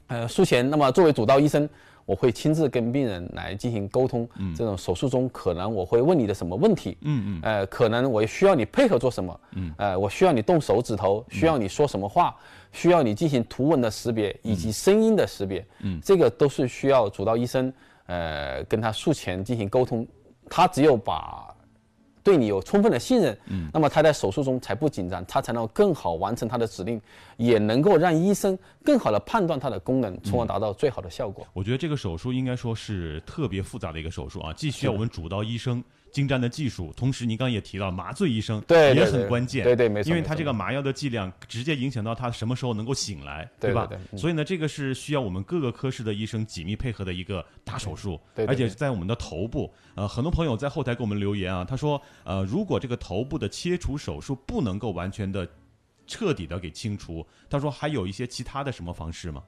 术前，那么作为主刀医生，我会亲自跟病人来进行沟通。这种手术中可能我会问你的什么问题？可能我需要你配合做什么？我需要你动手指头，需要你说什么话，需要你进行图文的识别以及声音的识别。这个都是需要主刀医生跟他术前进行沟通。他只有对你有充分的信任，那么他在手术中才不紧张，他才能更好完成他的指令，也能够让医生更好的判断它的功能，从而达到最好的效果。 我觉得这个手术应该说是特别复杂的一个手术啊，既需要我们主刀医生精湛的技术，同时您刚刚也提到麻醉医生也很关键， 对，没错， 因为他这个麻药的剂量直接影响到他什么时候能够醒来，对吧？所以呢，这个是需要我们各个科室的医生紧密配合的一个大手术，而且在我们的头部，很多朋友在后台给我们留言啊，他说，如果这个头部的切除手术不能够完全的、彻底的给清除，他说还有一些其他的什么方式吗？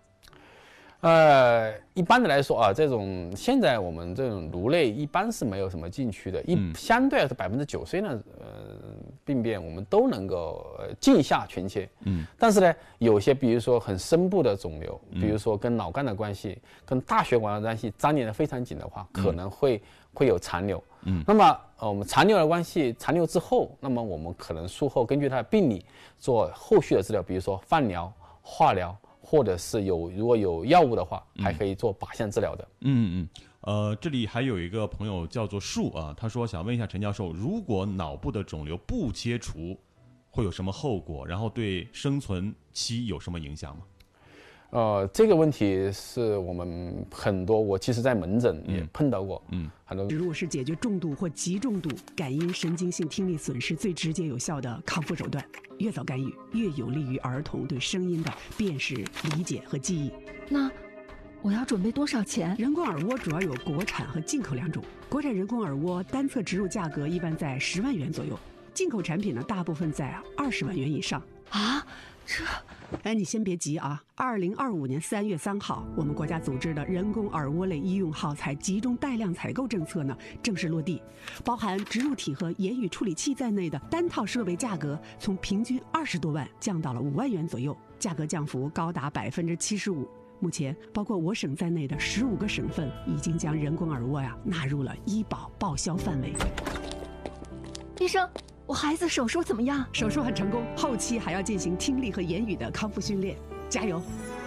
一般的来说啊，现在我们这种颅内一般是没有什么禁区的，相对来说90%呢，病变我们都能够镜下全切。但是呢，有些比如说很深部的肿瘤，比如说跟脑干的关系、跟大血管的关系粘连的非常紧的话，可能会有残留。那么我们残留的关系，残留之后，那么我们可能术后根据它的病理做后续的治疗，比如说放疗、化疗。或者是如果有药物的话，还可以做靶向治疗的。 这里还有一个朋友叫做树啊，他说想问一下陈教授，如果脑部的肿瘤不切除，会有什么后果？然后对生存期有什么影响吗？ 这个问题是我们我其实在门诊也碰到过。很多植入是解决重度或极重度感因神经性听力损失最直接有效的康复手段。越早干预，越有利于儿童对声音的辨识、理解和记忆。 那我要准备多少钱？ 人工耳蜗主要有国产和进口两种。国产人工耳蜗单侧植入价格一般在10万元左右，进口产品呢大部分在20万元以上。 啊， 你先别急啊！2025年3月3号，我们国家组织的人工耳蜗类医用耗材集中带量采购政策呢正式落地，包含植入体和言语处理器在内的单套设备价格从平均20多万降到了5万元左右，价格降幅高达75%。目前，包括我省在内的15个省份已经将人工耳蜗纳入了医保报销范围。 医生，我孩子手术怎么样？ 手术很成功，后期还要进行听力和言语的康复训练，加油！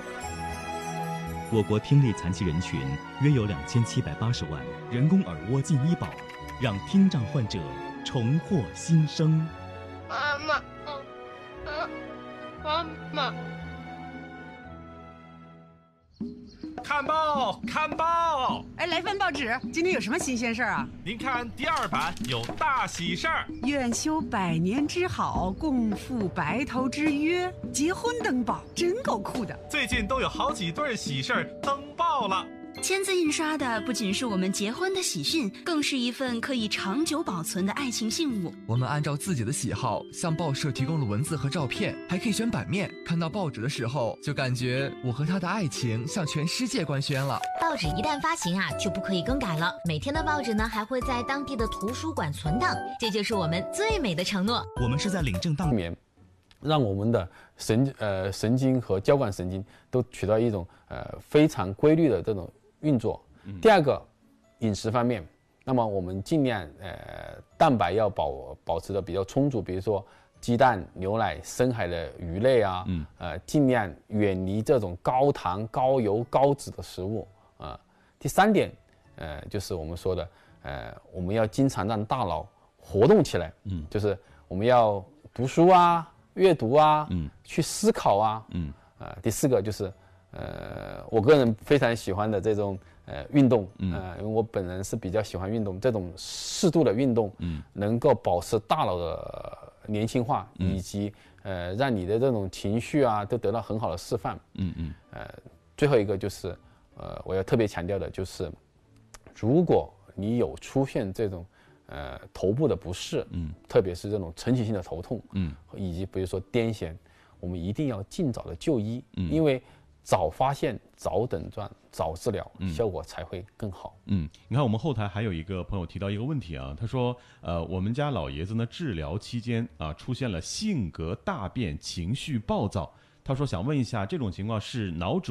我国听力残疾人群约有2780万，人工耳蜗进医保，让听障患者重获新生。 妈妈，妈妈。 看报，看报！ 来份报纸，今天有什么新鲜事儿啊？ 您看第2版有大喜事儿， 愿修百年之好，共赴白头之约，结婚登报，真够酷的。 最近都有好几对喜事儿登报了。 签字印刷的不仅是我们结婚的喜讯，更是一份可以长久保存的爱情信物。 我们按照自己的喜好向报社提供了文字和照片，还可以选版面。看到报纸的时候，就感觉我和他的爱情向全世界官宣了。 报纸一旦发行就不可以更改了。每天的报纸呢，还会在当地的图书馆存档，这就是我们最美的承诺。 我们是在领证当年，让我们的神经和交感神经都取到一种非常规律的这种运作。第二个，饮食方面，那么我们尽量蛋白要保持的比较充足，比如说鸡蛋、牛奶、深海的鱼类尽量远离这种高糖、高油、高脂的食物第3点，就是我们说的我们要经常让大脑活动起来，就是我们要读书阅读去思考第4个就是我个人非常喜欢的这种运动，因为我本人是比较喜欢运动，这种适度的运动，能够保持大脑的年轻化，以及让你的这种情绪都得到很好的释放。最后一个就是我要特别强调的就是，如果你有出现这种头部的不适，特别是这种成型性的头痛，以及比如说癫痫，我们一定要尽早的就医，因为早发现、早诊断、早治疗，效果才会更好。 你看我们后台还有一个朋友提到一个问题他说我们家老爷子呢治疗期间出现了性格大变、情绪暴躁，他说想问一下，这种情况是脑